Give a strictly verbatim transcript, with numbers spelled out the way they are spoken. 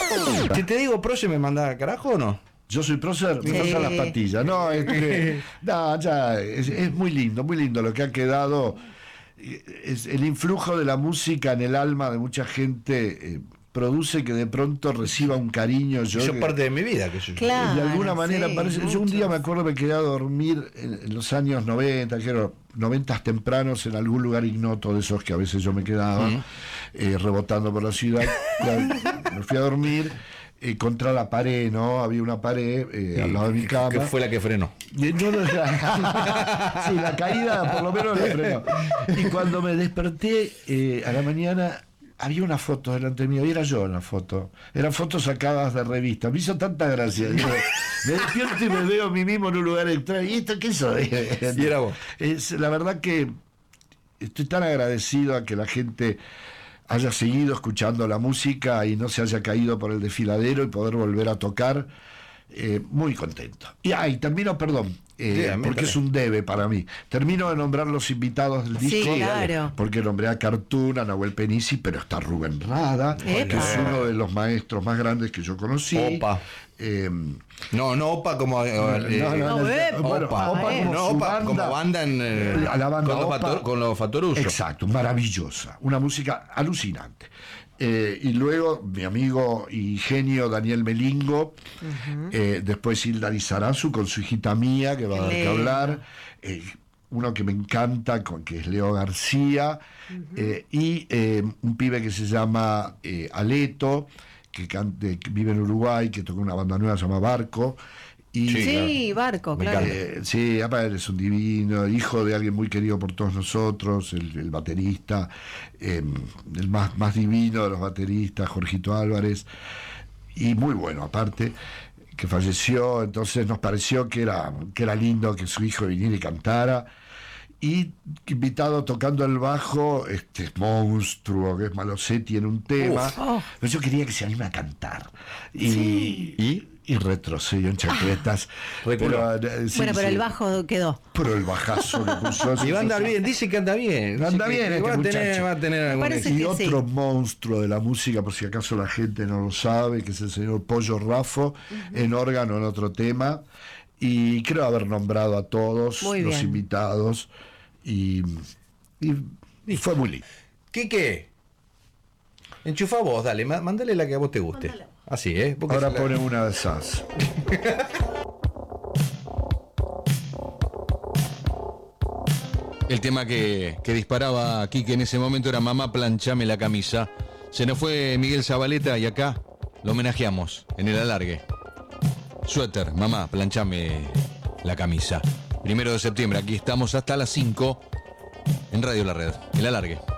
Si te digo prócer, ¿me mandás al carajo o no? Yo soy prócer, me Sí. pasan las patillas. No, es que, no, ya, es, es muy lindo, muy lindo lo que ha quedado. Es el influjo de la música en el alma de mucha gente. Eh, produce que de pronto reciba un cariño. Yo Eso es que, parte de mi vida. Que yo, Claro. de alguna manera sí, parece. Yo un muchos. día me acuerdo, me quedé a dormir en, en los años noventa, que eran noventas tempranos, en algún lugar ignoto de esos que a veces yo me quedaba, Uh-huh. eh, rebotando por la ciudad. Me fui a dormir eh, contra la pared, ¿no? Había una pared eh, al lado de mi cama. que fue la que frenó. Y no, no, sí, la caída por lo menos la frenó. Y cuando me desperté eh, a la mañana, había una foto delante mío, y era yo en la foto. Eran fotos sacadas de revista. Me hizo tanta gracia. Yo, me despierto y me veo a mí mismo en un lugar extraño. ¿Y esto qué soy? Y era vos. Es, la verdad que estoy tan agradecido a que la gente haya seguido escuchando la música y no se haya caído por el desfiladero y poder volver a tocar. Eh, muy contento. Y ay, termino, perdón, eh, Dígame, porque dale. es un debe para mí. Termino de nombrar los invitados del Sí, disco, claro. porque nombré a Cartoon, a Nahuel Penisi, pero está Rubén Rada, Epa. que es uno de los maestros más grandes que yo conocí. Opa. Eh, No, no opa como. eh, no, eh, no, no, No, epa. bueno, Opa. Opa Eh. como no, su opa, banda. como banda en. eh, A la banda con, los Opa. fator, con los Fatoruso. Exacto, maravillosa, una música alucinante. Eh, y luego mi amigo y genio Daniel Melingo, uh-huh. eh, después Hilda Lizarazu con su hijita Mía, que va a dar que hablar, eh, uno que me encanta, con, que es Leo García, uh-huh. eh, y eh, un pibe que se llama eh, Aleto, que, cante, que vive en Uruguay, que toca una banda nueva, se llama Barco. Y, sí, sí, Barco, claro. Eh, sí, aparte es un divino, hijo de alguien muy querido por todos nosotros, el, el baterista, eh, el más, más divino de los bateristas, Jorgito Álvarez, y muy bueno, aparte, que falleció, entonces nos pareció que era, que era lindo que su hijo viniera y cantara. Y invitado tocando el bajo, este monstruo que es Malosetti en un tema. Uf, oh. Pero yo quería que se anime a cantar. Y, sí. y, y retrocedió en chaquetas. Ah, pero, eh, sí, bueno, pero sí. el bajo quedó. Pero el bajazo que puso. Y va a andar bien, dice que anda bien. Anda Dice bien que este va, a tener, muchacho. va a tener algún Parece éxito. Y que otro sí. monstruo de la música, por si acaso la gente no lo sabe, que es el señor Pollo Raffo, uh-huh. en órgano, en otro tema. Y creo haber nombrado a todos muy los bien. invitados. Y, y, y fue muy lindo. Quique, enchufa vos, dale, mándale la que a vos te guste. Mándale. Así, ¿eh? Porque Ahora la... pone una de esas. El tema que, que disparaba Quique en ese momento era Mamá, planchame la camisa. Se nos fue Miguel Zabaleta y acá lo homenajeamos en el alargue. Suéter, mamá, planchame la camisa. Primero de septiembre, aquí estamos hasta las cinco en Radio La Red. El alargue.